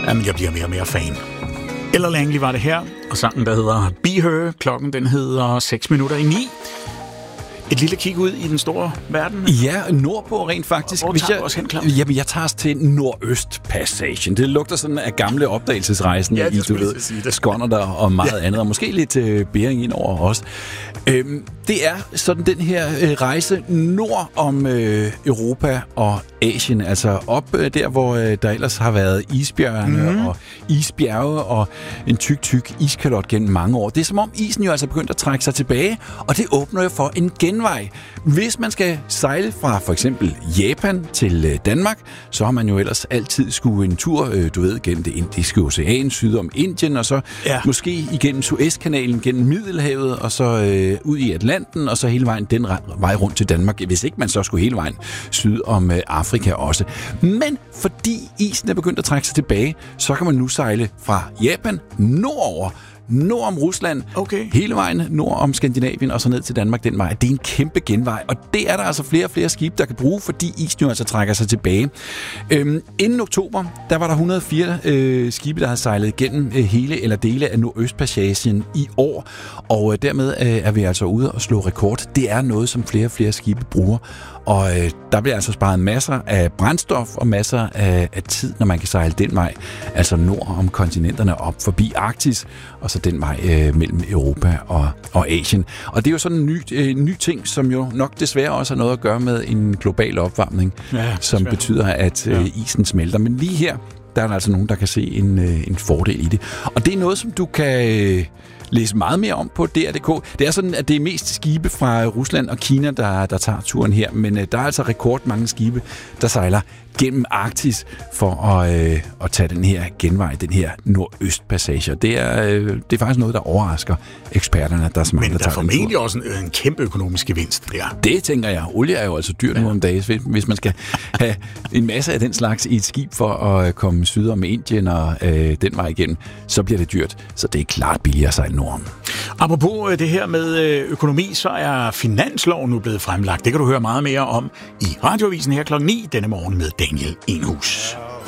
Jamen, jeg bliver mere og mere fan. Ella Langley var det her, og sangen, der hedder Be Her. Klokken, den hedder 6:09. Et lille kig ud i den store verden. Ja, nordpå rent faktisk. Hvor tager du os hen, Claus? Jamen, jeg tager os til Nordøstpassagen. Det lugter sådan af gamle opdagelsesrejsen. Ja, i, du ved, skåner der og meget andet, og måske lidt Bering ind over os. Det er sådan den her rejse nord om Europa og Asien, altså op der, hvor der ellers har været isbjørne og isbjerge og en tyk iskalot gennem mange år. Det er som om isen jo altså begyndt at trække sig tilbage, og det åbner jo for en genvej. Hvis man skal sejle fra for eksempel Japan til Danmark, så har man jo ellers altid skulle en tur, du ved, gennem det Indiske Ocean, syd om Indien, og så måske igennem Suezkanalen, gennem Middelhavet, og så ud i Atlanten, og så hele vejen den vej rundt til Danmark, hvis ikke man så skulle hele vejen syd om Afrika også. Men fordi isen er begyndt at trække sig tilbage, så kan man nu sejle fra Japan nordover, nord om Rusland, hele vejen nord om Skandinavien og så ned til Danmark den vej. Det er en kæmpe genvej, og det er der altså flere og flere skibe, der kan bruge, fordi isen jo altså trækker sig tilbage. Inden oktober, der var der 104 skibe, der havde sejlet igennem hele eller dele af Nordøstpassagen i år, og dermed er vi altså ude og slå rekord. Det er noget, som flere og flere skibe bruger, og der bliver altså sparet masser af brændstof og masser af tid, når man kan sejle den vej, altså nord om kontinenterne op forbi Arktis, og så den vej mellem Europa og Asien. Og det er jo sådan en ny ting, som jo nok desværre også har noget at gøre med en global opvarmning, som betyder, at isen smelter. Men lige her, der er der altså nogen, der kan se en fordel i det. Og det er noget, som du kan læse meget mere om på DR.dk. Det er sådan, at det er mest skibe fra Rusland og Kina, der tager turen her, men der er altså rekordmange skibe, der sejler gennem Arktis for at tage den her genvej, den her Nordøstpassage. Det er faktisk noget, der overrasker eksperterne, der er så mange, men der tager den tur. Men der er formentlig også en kæmpe økonomisk gevinst der. Det tænker jeg. Olie er jo altså dyrt nu om dagen, hvis man skal have en masse af den slags i et skib for at komme syd om Indien og den vej igennem, så bliver det dyrt. Så det er klart billigere at sejle nordom. Apropos det her med økonomi, så er finansloven nu blevet fremlagt. Det kan du høre meget mere om i Radioavisen her klokken 9 denne morgen med Daniel Enhus.